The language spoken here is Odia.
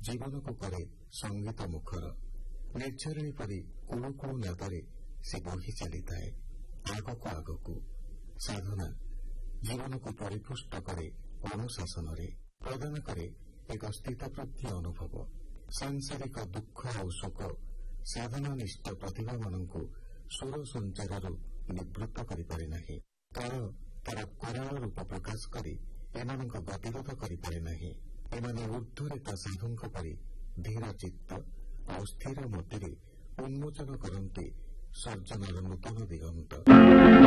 ଜୀବନକୁ କରେ ସଙ୍ଗୀତ ମୁଖର। ନିର୍ଝରିଣୀ ପରି କୁଳୁ କୁଳୁ ନାଦରେ ସେ ବହି ଚାଲିଥାଏ ଆଗକୁ ଆଗକୁ। ସାଧନା ଜୀବନକୁ ପରିପୁଷ୍ଟ କରେ ଅନୁଶାସନରେ, ପ୍ରଦାନ କରେ ଏକ ସ୍ଥିତପ୍ରଜ୍ଞ ଅନୁଭବ। ସାଂସାରିକ ଦୁଃଖ ଆଉ ଶୋକ ସାଧନାନିଷ୍ଠ ପ୍ରତିଭାମାନଙ୍କୁ ସୁର ସଞ୍ଚାରରୁ ନିବୃତ୍ତ କରିପାରେ ନାହିଁ। କାଳ ତାର କରାଳ ରୂପ ପ୍ରକାଶ କରି ଏମାନଙ୍କ ଗତିରୋଧ କରିପାରେ ନାହିଁ। ଏମାନେ ଊର୍ଦ୍ଧ୍ୱରେତା ସାଧୁଙ୍କ ପରି ଧୀର ଚିତ୍ତ ଆଉ ସ୍ଥିର ମତିରେ ଉନ୍ମୋଚନ କରନ୍ତି ସର୍ଜନାର ନୂତନ ଦିଗନ୍ତ।